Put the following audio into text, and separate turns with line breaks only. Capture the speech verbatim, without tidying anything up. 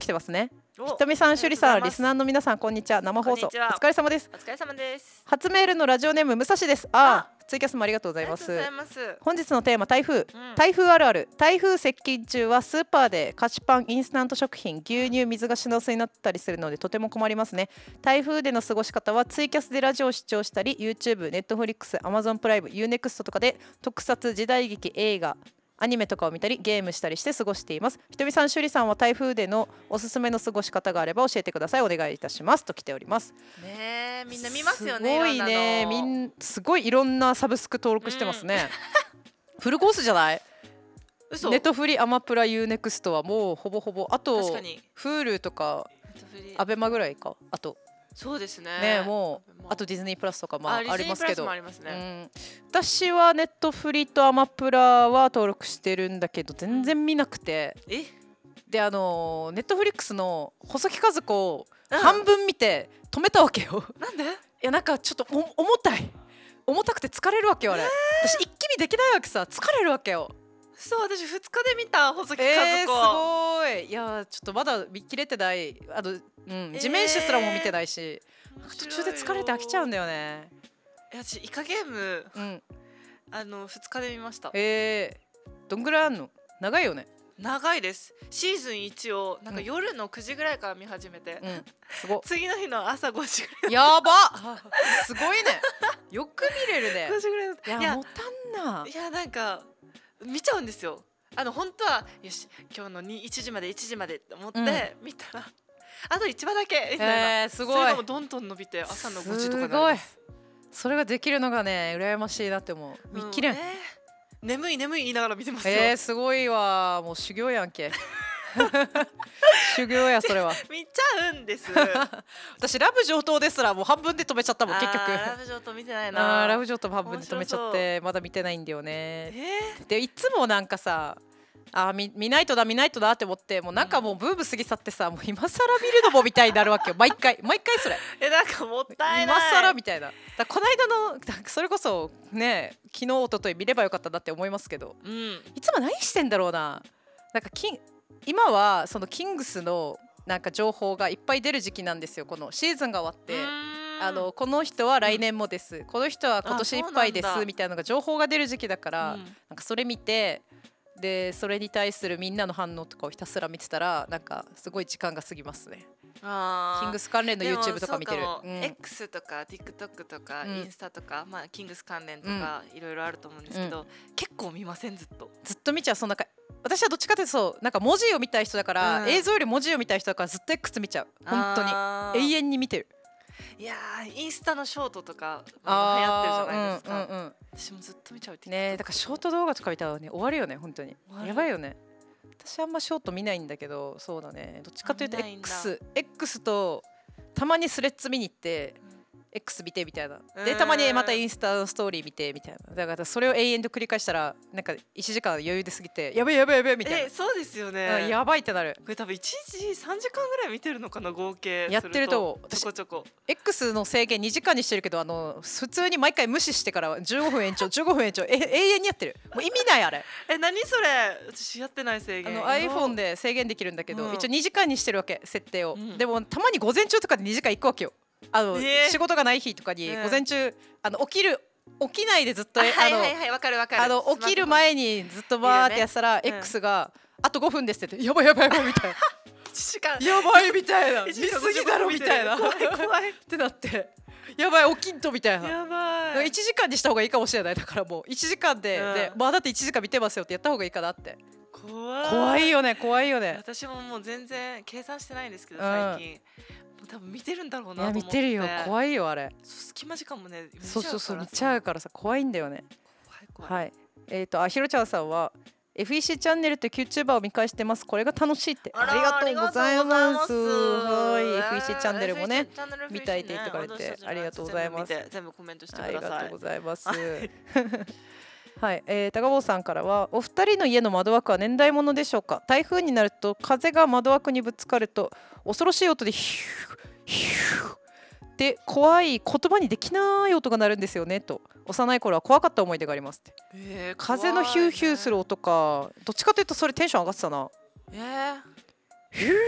してますね。ひとみさん、しゅりさん、リスナーの皆さん、こんにちは。生放送お疲れ様です。
お疲れ様です。
初メールのラジオネーム武蔵です。ああ、ツイキャスもありがとうございます。本日のテーマ、台風、うん、台風あるある。台風接近中はスーパーで菓子パン、インスタント食品、牛乳、水が品薄になったりするのでとても困りますね。台風での過ごし方はツイキャスでラジオを視聴したり YouTube、Netflix、Amazon プライム、ユーネクスト とかで特撮、時代劇、映画アニメとかを見たりゲームしたりして過ごしています。ひとみさん、しゅりさんは台風でのおすすめの過ごし方があれば教えてください。お願いいたしますと来ております。
ねえ、みんな見ますよね。
すごいね、みんすごいいろんなサブスク登録してますね、うん、フルコースじゃない？ネットフリ、アマプラ、ユーネクストはもうほぼほぼ、あと Hulu とかアベマぐらいか、あと
そうですね。
ね、もうあとディズニープラスとかまあありますけど、
ありますね、
うん、私はネットフリとアマプラは登録してるんだけど全然見なくて、うん、
え
であのネットフリックスの細木数子を半分見て止めたわけよ、
うん、なんで？い
やなんかちょっと重たい重たくて疲れるわけよあれ、えー、私一気にできないわけさ、疲れるわけよ。
そう、私ふつかで見た細木数子、
えー、すごい。いやちょっとまだ見切れてない、あと、うん、地面師すらも見てないし、えー、途中で疲れて飽きちゃうんだよね。
いや私イカゲーム、うん、あのふつかで見ました。
えー、どんぐらいあんの？長いよね。
長いです。シーズンいちをなんか夜のくじぐらいから見始めて、うん、
すご
次の日の朝ごじぐらい。
やばすごいねよく見れるね。
ごじぐらい。
いやもたんな。
いやなんか見ちゃうんですよ。あの本当はよし今日のいちじまでいちじまでって思って、うん、見たらあといちわだけみたいな、
えー、すごい。
それがもどんどん伸びて朝のごじとかになります。
すごい。それができるのがね羨ましいなって思う。見切れん、うん、え
ー、眠い眠い言いながら見てますよ。
えー、すごいわ。もう修行やんけ修行やそれは
見ちゃうんです
私ラブ上等ですらもう半分で止めちゃったもん結局。
ラブ上等見てないな。
あラブ上等も半分で止めちゃってまだ見てないんだよね、
え
ー、でいつもなんかさあ 見, 見ないとだ見ないとだって思ってもうなんかもうブーム過ぎ去ってさ、もう今更見るのもみたいになるわけよ毎回毎回それ
えなんかもったいない
今更みたいな。だこの間のそれこそね昨日一昨日見ればよかったなって思いますけど、
うん、
いつも何してんだろうな。なんかキン今はそのキングスのなんか情報がいっぱい出る時期なんですよ。このシーズンが終わってあのこの人は来年もです、うん、この人は今年いっぱいですみたいなのが情報が出る時期だから、うん、なんかそれ見てでそれに対するみんなの反応とかをひたすら見てたらなんかすごい時間が過ぎますね。
あ
キングス関連の YouTube とか見てる、
うん、X とか TikTok とか、うん、インスタとか、まあ、キングス関連とか、うん、いろいろあると思うんですけど、うん、結構見ません。ずっと
ずっと見ちゃう。そんなか私はどっちかというとそうなんか文字を見たい人だから、うん、映像より文字を見たい人だからずっと X 見ちゃう。本当に永遠に見てる。
いやインスタのショートとか流行ってるじゃないですか、うんうんうん、私もずっと見ちゃう
ね。だからショート動画とか見たらね終わるよね本当にやばいよね。私あんまショート見ないんだけどそうだねどっちかというと X, X とたまにスレッズ見に行って、うんX 見てみたいなでたまにまたインスタのストーリー見てみたいな。だからそれを永遠と繰り返したらなんかいちじかん余裕で過ぎてやべえやべえやべえみたいな。
えそうですよね。
やばいってなる。
これ多分いちじさんじかんぐらい見てるのかな合計。
やってると
ちょこちょこ
X の制限にじかんにしてるけどあの普通に毎回無視してからじゅうごふん延長じゅうごふん延長え永遠にやってる。もう意味ないあれ
え何それ私やってない制限。
あの iPhone で制限できるんだけど、うん、一応にじかんにしてるわけ設定を、うん、でもたまに午前中とかでにじかん行くわけよ。あの、えー、仕事がない日とかに午前中、うん、あの起きる起きないでずっと
はいはいはいわかるわかる。
あの起きる前にずっとバーってやったら、ね、X が、うん、あとごふんですって言ってやばいやばいやばいみたいないちじかんやばいみたいな見すぎだろみたいな
怖い怖い
ってなってやばい起きんとみたいな。
やばい
いちじかんにした方がいいかもしれない。だからもういちじかんで、うん、でまあだっていちじかん見てますよってやった方がいいかなって。
怖い
怖いよね怖いよね。
私ももう全然計算してないんですけど最近、うん多分見てるんだろうなと思って。いや
見てるよ怖いよあれ。
隙間時間もね見ちゃうからさ。
そうそうそう見ちゃうからさ怖いんだよね。
怖い怖い。
はいえっ、ー、とあひろちゃんさんは エフイーシー チャンネルという YouTuber を見返してます。これが楽しいってありがとうございます。はい エフイーシー チャンネルもね見たいって言ってくれてありがとうございます。
全部コメントしてください。
ありがとうございます。はい、えー、高坊さんからはお二人の家の窓枠は年代物でしょうか。台風になると風が窓枠にぶつかると恐ろしい音でヒューヒューで怖い言葉にできない音が鳴るんですよねと。幼い頃は怖かった思い出がありますって、えー、風のヒューヒューする音か。どっちかというとそれテンション上がってたな。
えー、
ヒュー